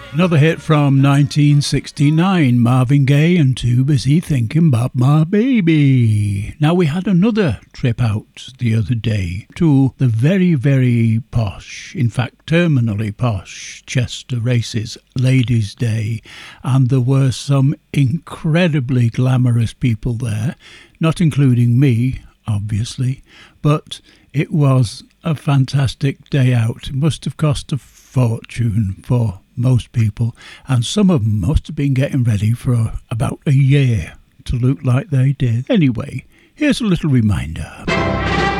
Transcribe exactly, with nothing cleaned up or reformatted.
Another hit from nineteen sixty-nine, Marvin Gaye and Too Busy Thinking About My Baby. Now, we had another trip out the other day to the very, very posh, in fact, terminally posh Chester Races Ladies' Day, and there were some incredibly glamorous people there, not including me, obviously, but it was a fantastic day out. It must have cost a fortune for most people, and some of them must have been getting ready for a, about a year to look like they did. Anyway, here's a little reminder.